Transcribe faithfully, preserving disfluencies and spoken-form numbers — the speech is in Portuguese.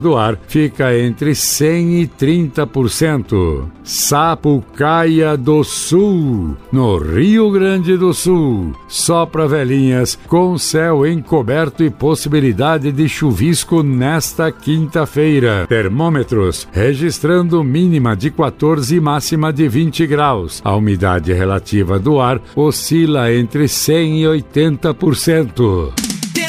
do ar fica entre cem e trinta por cento. Sapucaia do Sul, no Rio Grande do Sul, só para velhinhas, com céu encoberto e possibilidade de chuvisco nesta quinta-feira. Termômetros registrando mínima de quatorze e máxima de vinte graus. A umidade relativa do ar oscila entre cem e oitenta por cento.